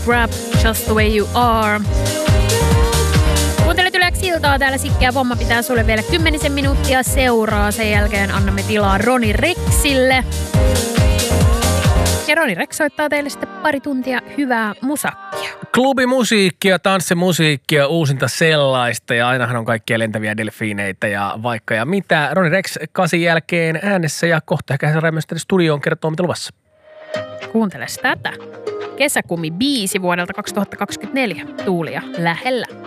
Grab, Just the Way You Are. Kuuntelet Yle X-iltaa, täällä Sikki ja Pomma pitää sulle vielä 10 minuuttia seuraa. Sen jälkeen annamme tilaa Roni Rexille. Ja Roni Rex soittaa teille sitten pari tuntia hyvää musakkia. Klubimusiikkia, tanssimusiikkia, uusinta sellaista ja ainahan on kaikkia lentäviä delfiineitä ja vaikka ja mitä. Roni Rex 8 jälkeen äänessä ja kohta ehkä hän myös studioon kertoo mitä luvassa. Kuunteles tätä. Kesäkumi biisi vuodelta 2024. Tuulia lähellä.